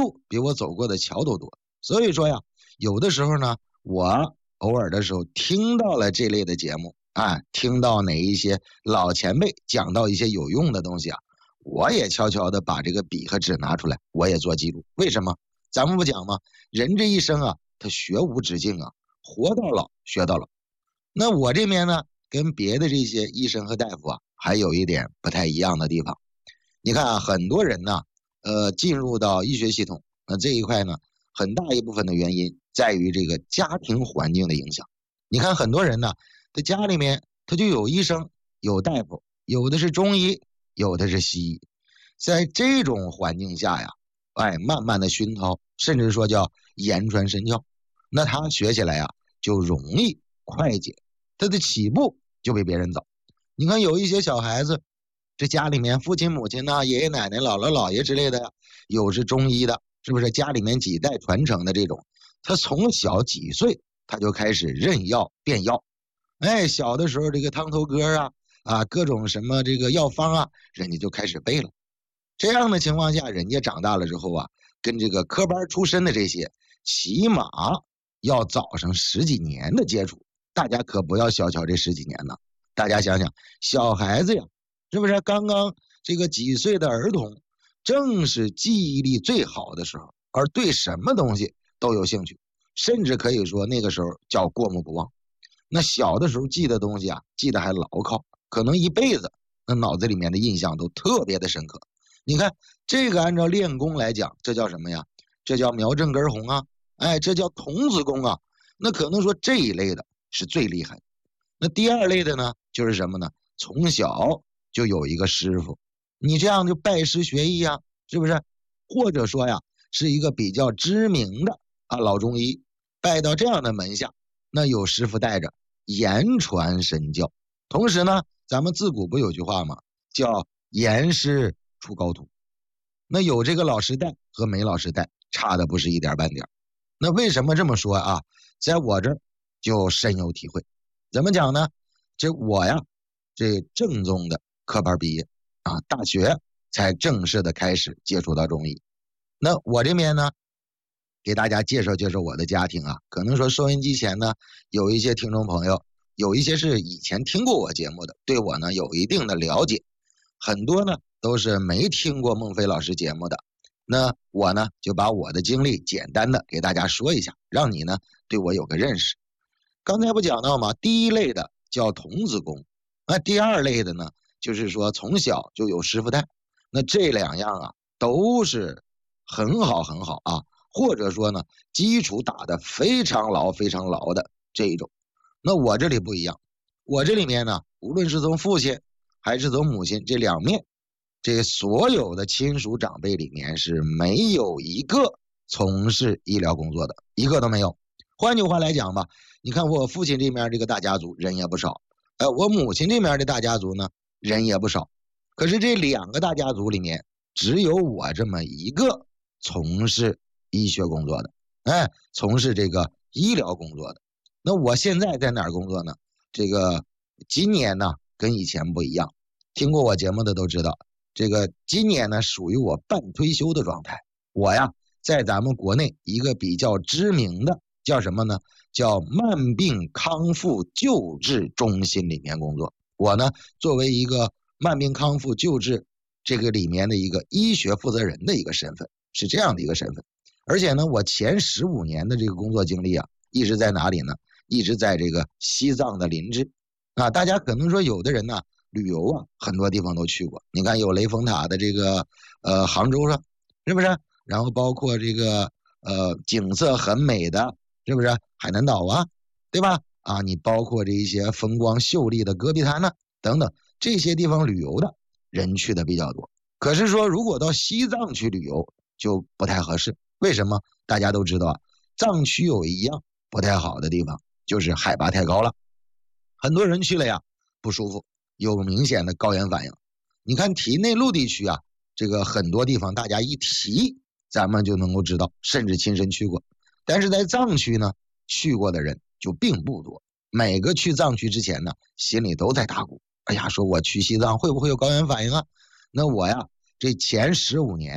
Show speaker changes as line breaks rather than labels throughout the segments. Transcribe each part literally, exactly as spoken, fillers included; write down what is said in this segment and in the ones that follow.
路比我走过的桥都多。所以说呀，有的时候呢，我偶尔的时候听到了这类的节目啊，听到哪一些老前辈讲到一些有用的东西啊，我也悄悄的把这个笔和纸拿出来，我也做记录。为什么？咱们不讲吗？人这一生啊，他学无止境啊，活到老学到老。那我这边呢，跟别的这些医生和大夫啊，还有一点不太一样的地方。你看啊，很多人呢，呃，进入到医学系统，那这一块呢，很大一部分的原因在于这个家庭环境的影响。你看很多人呢，在家里面他就有医生、有大夫，有的是中医，有的是西医。在这种环境下呀，哎，慢慢的熏陶，甚至说叫言传身教，那他学起来呀就容易快捷，他的起步就比别人早。你看有一些小孩子，这家里面父亲母亲呐、爷爷奶奶、姥姥姥爷之类的呀，有是中医的，是不是家里面几代传承的这种，他从小几岁他就开始认药变药。哎，小的时候这个汤头歌啊啊，各种什么这个药方啊，人家就开始背了。这样的情况下，人家长大了之后啊，跟这个科班出身的这些，起码要早上十几年的接触。大家可不要小瞧这十几年呢。大家想想，小孩子呀，是不是刚刚这个几岁的儿童，正是记忆力最好的时候，而对什么东西都有兴趣，甚至可以说那个时候叫过目不忘。那小的时候记的东西啊，记得还牢靠，可能一辈子那脑子里面的印象都特别的深刻。你看这个按照练功来讲，这叫什么呀？这叫苗正根红啊，哎，这叫童子功啊。那可能说这一类的是最厉害的。那第二类的呢，就是什么呢？从小就有一个师傅，你这样就拜师学艺啊，是不是？或者说呀，是一个比较知名的啊老中医，拜到这样的门下，那有师傅带着，言传身教。同时呢，咱们自古不有句话吗？叫严师出高徒。那有这个老师带和没老师带，差的不是一点半点。那为什么这么说啊？在我这儿就深有体会。怎么讲呢？这我呀，这正宗的科班毕业啊，大学才正式的开始接触到中医。那我这边呢，给大家介绍介绍我的家庭啊。可能说收音机前呢，有一些听众朋友，有一些是以前听过我节目的，对我呢有一定的了解，很多呢都是没听过孟非老师节目的。那我呢就把我的经历简单的给大家说一下，让你呢对我有个认识。刚才不讲到吗？第一类的叫童子功，那第二类的呢，就是说从小就有师傅带。那这两样啊，都是很好很好啊，或者说呢，基础打得非常牢非常牢的这一种。那我这里不一样，我这里面呢，无论是从父亲还是从母亲这两面，这所有的亲属长辈里面是没有一个从事医疗工作的，一个都没有。换句话来讲吧，你看我父亲这边这个大家族人也不少，呃，我母亲这边的大家族呢人也不少，可是这两个大家族里面只有我这么一个从事医学工作的，哎，从事这个医疗工作的。那我现在在哪儿工作呢？这个今年呢跟以前不一样，听过我节目的都知道，这个今年呢属于我半退休的状态。我呀在咱们国内一个比较知名的叫什么呢？叫慢病康复救治中心里面工作。我呢作为一个慢病康复救治这个里面的一个医学负责人的一个身份，是这样的一个身份。而且呢，我前十五年的这个工作经历啊，一直在哪里呢？一直在这个西藏的林芝啊。大家可能说有的人呢旅游啊，很多地方都去过。你看有雷峰塔的这个呃杭州上，是不是？然后包括这个呃景色很美的，是不是海南岛啊，对吧？啊，你包括这一些风光秀丽的戈壁滩呢、啊，等等这些地方旅游的人去的比较多。可是说如果到西藏去旅游就不太合适。为什么？大家都知道啊，藏区有一样不太好的地方，就是海拔太高了，很多人去了呀不舒服，有明显的高原反应。你看提内陆地区啊，这个很多地方大家一提咱们就能够知道，甚至亲身去过。但是在藏区呢，去过的人就并不多。每个去藏区之前呢，心里都在打鼓，哎呀，说我去西藏会不会有高原反应啊？那我呀这前十五年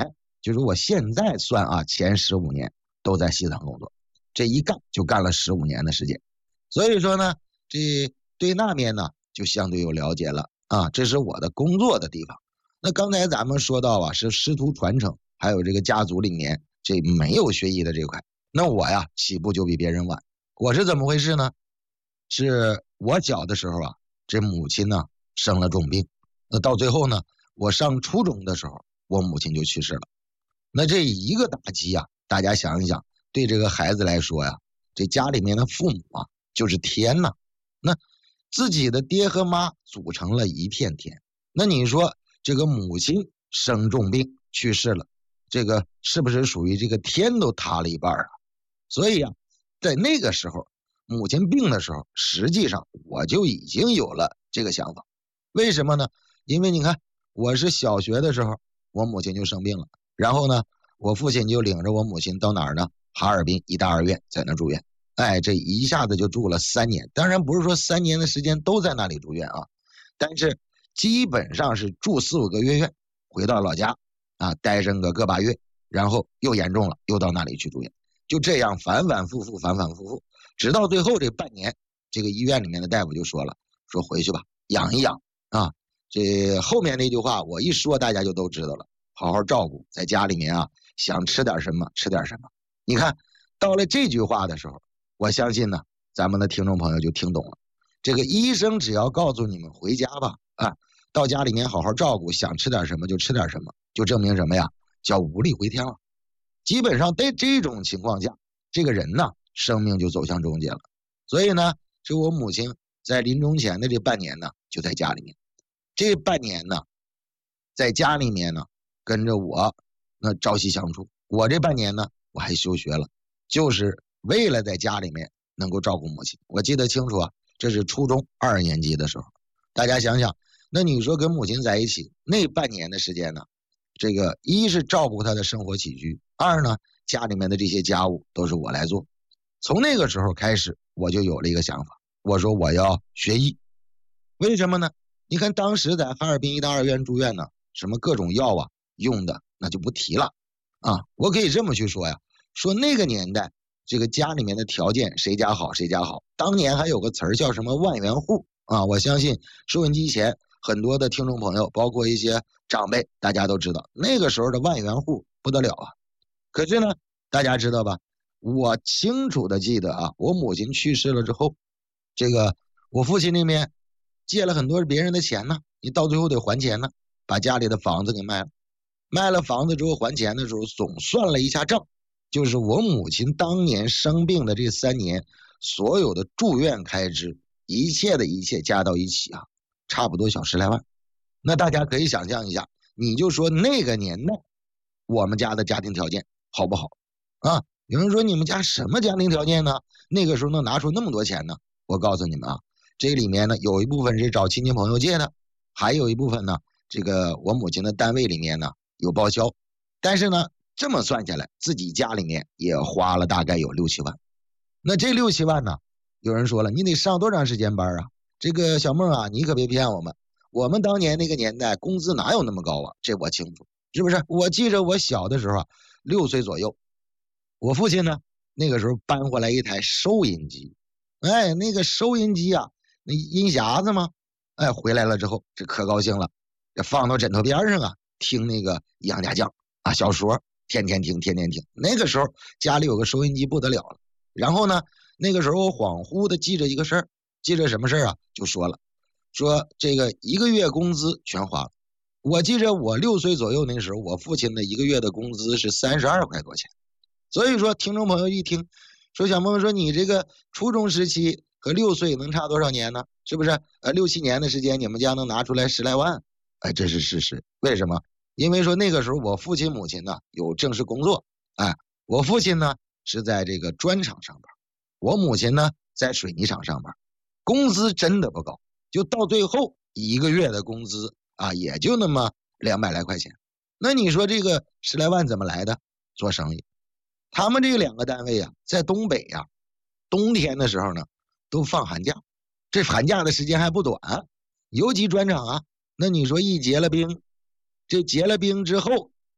就是我现在算啊，前十五年都在西藏工作，这一干就干了十五年的时间。所以说呢，这对那面呢就相对有了解了啊，这是我的工作的地方。那刚才咱们说到啊，是师徒传承，还有这个家族里面这没有学医的这块，那我呀起步就比别人晚。我是怎么回事呢？是我小的时候啊，这母亲呢生了重病，那到最后呢，我上初中的时候，我母亲就去世了。那这一个打击啊，大家想一想，对这个孩子来说呀，这家里面的父母啊，就是天呐。那自己的爹和妈组成了一片天，那你说这个母亲生重病去世了，这个是不是属于这个天都塌了一半啊？所以啊，在那个时候母亲病的时候，实际上我就已经有了这个想法。为什么呢？因为你看，我是小学的时候，我母亲就生病了，然后呢，我父亲就领着我母亲到哪儿呢？哈尔滨医大二院，在那住院。哎，这一下子就住了三年。当然不是说三年的时间都在那里住院啊，但是基本上是住四五个月院，回到老家啊，待上个个把月，然后又严重了，又到那里去住院。就这样反反复复，反反复复，直到最后这半年，这个医院里面的大夫就说了，说回去吧，养一养啊。这后面那句话我一说，大家就都知道了，好好照顾，在家里面啊，想吃点什么吃点什么。你看到了这句话的时候，我相信呢，咱们的听众朋友就听懂了。这个医生只要告诉你们回家吧，啊，到家里面好好照顾，想吃点什么就吃点什么，就证明什么呀？叫无力回天了。基本上在这种情况下，这个人呢，生命就走向终结了。所以呢，这我母亲在临终前的这半年呢，就在家里面。这半年呢，在家里面呢，跟着我那朝夕相处。我这半年呢，我还休学了，就是为了在家里面能够照顾母亲。我记得清楚啊，这是初中二年级的时候。大家想想，那你说跟母亲在一起那半年的时间呢，这个一是照顾她的生活起居，二呢，家里面的这些家务都是我来做。从那个时候开始，我就有了一个想法，我说我要学医。为什么呢？你看当时在哈尔滨医大二院住院呢，什么各种药啊用的那就不提了啊。我可以这么去说呀，说那个年代这个家里面的条件谁家好谁家好。当年还有个词儿叫什么万元户啊，我相信收音机前很多的听众朋友，包括一些长辈，大家都知道那个时候的万元户不得了啊。可是呢，大家知道吧？我清楚的记得啊，我母亲去世了之后，这个我父亲那边借了很多别人的钱呢，你到最后得还钱呢，把家里的房子给卖了。卖了房子之后还钱的时候，总算了一下账，就是我母亲当年生病的这三年，所有的住院开支，一切的一切加到一起啊，差不多小十来万。那大家可以想象一下，你就说那个年代我们家的家庭条件好不好啊？有人说你们家什么家庭条件呢？那个时候能拿出那么多钱呢？我告诉你们啊，这里面呢有一部分是找亲戚朋友借的，还有一部分呢，这个我母亲的单位里面呢有报销。但是呢，这么算下来，自己家里面也花了大概有六七万。那这六七万呢，有人说了，你得上多长时间班啊？这个小孟啊，你可别骗我们，我们当年那个年代工资哪有那么高啊？这我清楚，是不是？我记着我小的时候啊，六岁左右，我父亲呢那个时候搬回来一台收音机。哎，那个收音机啊，那音匣子嘛，哎，回来了之后这可高兴了，这放到枕头边上啊，听那个杨家将啊小说，天天听天天听。那个时候家里有个收音机不得了了。然后呢，那个时候我恍惚的记着一个事儿，记着什么事儿啊？就说了，说这个一个月工资全花了。我记着我六岁左右那时候，我父亲的一个月的工资是三十二块多钱。所以说，听众朋友一听，说小孟说你这个初中时期和六岁能差多少年呢？是不是？呃，六七年的时间，你们家能拿出来十来万？哎，这是事实。为什么？因为说那个时候我父亲母亲呢有正式工作，哎，我父亲呢是在这个砖厂上班，我母亲呢在水泥厂上班，工资真的不高，就到最后一个月的工资啊，也就那么两百来块钱。那你说这个十来万怎么来的？做生意。他们这两个单位啊，在东北呀、啊，冬天的时候呢，都放寒假，这寒假的时间还不短。游击砖厂啊，那你说一结了冰，这结了冰之后，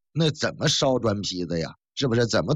那怎么烧砖坯子呀？是不是？怎么